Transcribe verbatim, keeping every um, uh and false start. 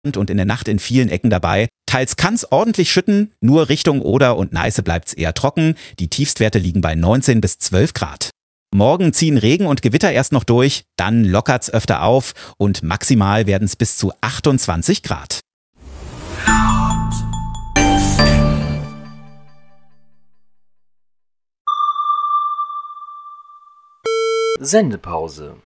und in der Nacht in vielen Ecken dabei. Teils kann's ordentlich schütten, nur Richtung Oder und Neiße bleibt's eher trocken. Die Tiefstwerte liegen bei neunzehn bis zwölf Grad. Morgen ziehen Regen und Gewitter erst noch durch, dann lockert's öfter auf und maximal werden's bis zu achtundzwanzig Grad. Sendepause.